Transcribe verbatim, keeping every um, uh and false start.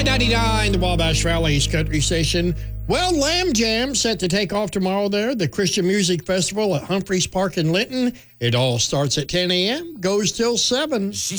ninety-nine, the Wabash Valley's country station. Well, Lamb Jam set to take off tomorrow there, the Christian Music Festival at Humphreys Park in Linton. It all starts at ten a m, goes till seven.